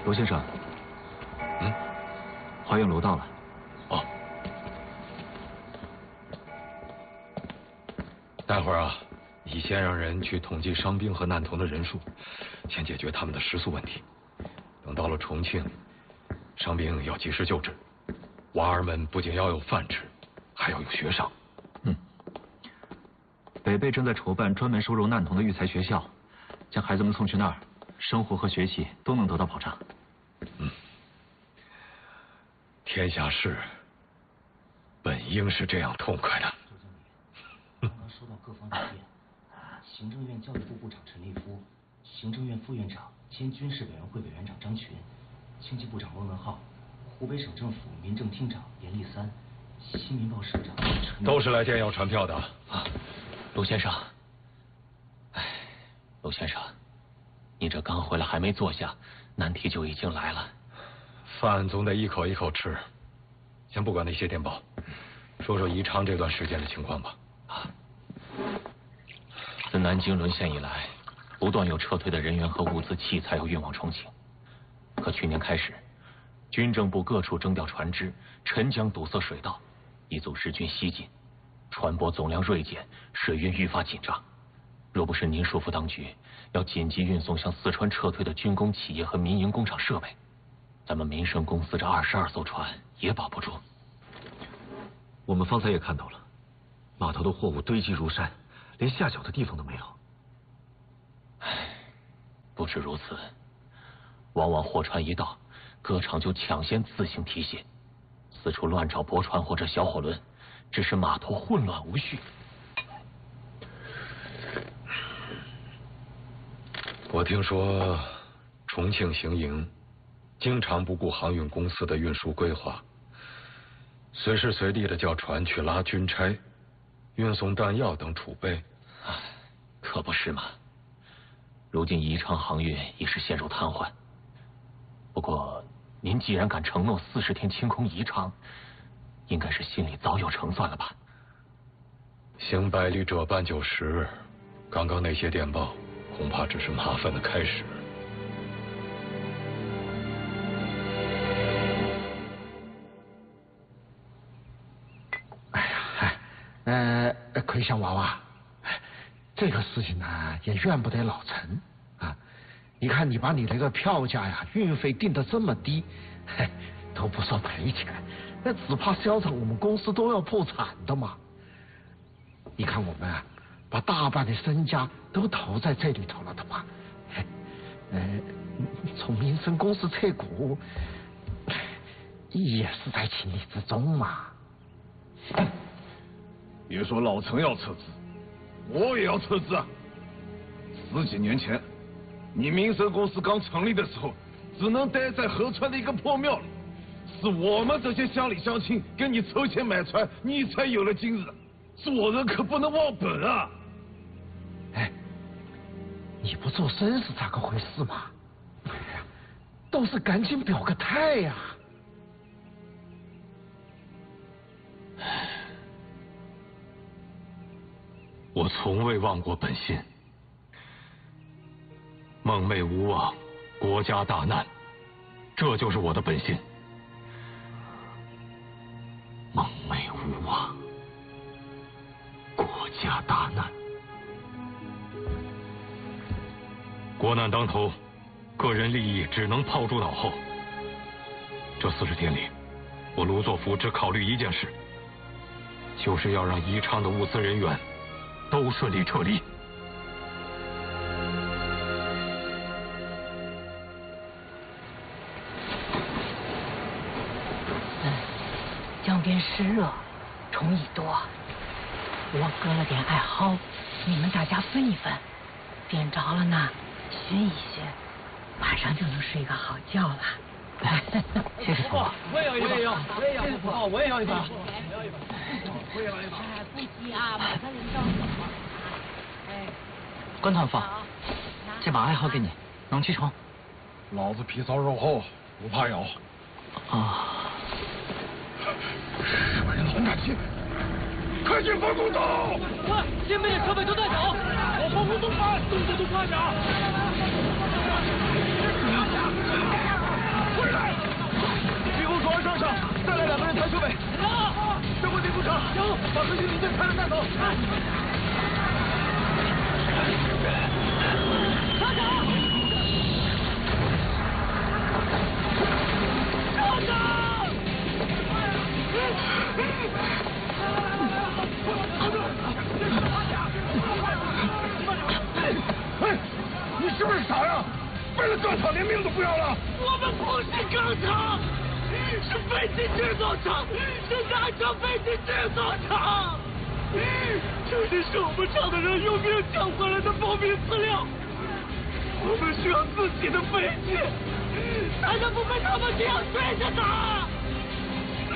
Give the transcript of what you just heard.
罗先生，花园楼到了。 哦。待会儿啊，你先让人去统计伤兵和难童的人数，先解决他们的食宿问题。等到了重庆，伤兵要及时救治，娃儿们不仅要有饭吃，还要有学上。 北碚正在筹办专门收容难童的育才学校，将孩子们送去那儿，生活和学习都能得到保障。 天下事本应是这样痛快的。 周经理，刚刚收到各方来电，行政院教育部部长陈立夫、行政院副院长兼军事委员会委员长张群、经济部长翁文浩、湖北省政府民政厅长严立三、新民报社长陈都是来电要传票的啊。 陆先生，陆先生，你这刚回来还没坐下，难题就已经来了。 饭总得一口一口吃，先不管那些电报，说说宜昌这段时间的情况吧。 自南京沦陷以来，不断有撤退的人员和物资器材要运往重庆。可去年开始，军政部各处征调船只，沉江堵塞水道，一阻日军西进。船舶总量锐减，水运愈发紧张。若不是您束缚当局，要紧急运送向四川撤退的军工企业和民营工厂设备，咱们民生公司这22艘船也保不住。 我们方才也看到了，码头的货物堆积如山，连下脚的地方都没有。 不止如此，往往货船一到，各厂就抢先自行提卸，四处乱找驳船或者小火轮，致使码头混乱无序。 我听说重庆行营经常不顾航运公司的运输规划，随时随地的叫船去拉军差，运送弹药等储备。 可不是嘛！如今宜昌航运已是陷入瘫痪。不过您既然敢承诺40天清空宜昌，应该是心里早有成算了吧？ 行百里者半九十，刚刚那些电报恐怕只是麻烦的开始。 奎香娃娃，这个事情呢也怨不得老陈啊。你看你把你那个票价呀、运费定得这么低，都不说赔钱，那只怕销成我们公司都要破产的嘛。你看我们啊，把大半的身家都投在这里头了的嘛。从民生公司撤股，也是在情理之中嘛。 别说老陈要撤资，我也要撤资啊！10几年前，你民生公司刚成立的时候，只能待在合川的一个破庙里，是我们这些乡里乡亲给你筹钱买船，你才有了今日。做人可不能忘本啊！ 你不做声是咋个回事嘛？倒是赶紧表个态呀！ 我从未忘过本心，梦寐无望，国家大难，这就是我的本心。 梦寐无望，国家大难， 国难当头，个人利益只能抛诸脑后。这40天里，我卢作孚只考虑一件事，就是要让宜昌的物资人员都顺利撤离。 江边湿热，虫蚁多，我割了点艾蒿，你们大家分一分，点着了呢，熏一熏，晚上就能睡个好觉了。 谢谢婆婆。 我也要一把，我也要一把，我也要一把。 不急啊，每个人都有。 关团放，这把艾蒿给你，能驱虫。 老子皮糙肉厚，不怕咬。 啊！ 什么人老胆气？快进防空洞！ 快，先把设备都带走，往防空洞搬，动作都快点。 你这才能带走。站长！站长！ 哎，你是不是傻呀？为了钢厂连命都不要了？ 我们不是钢厂，是飞机制造厂，是南昌飞机制造厂。这些是我们厂的人用命抢回来的保密资料，我们需要自己的飞机，才能不被他们这样追着打。